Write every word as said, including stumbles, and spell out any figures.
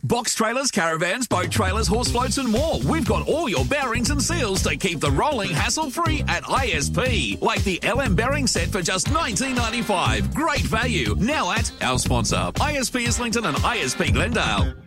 Box trailers, caravans, boat trailers, horse floats and more. We've got all your bearings and seals to keep the rolling hassle-free at I S P. Like the L M bearing set for just nineteen ninety-five. Great value. Now at our sponsor, I S P Islington and I S P Glendale.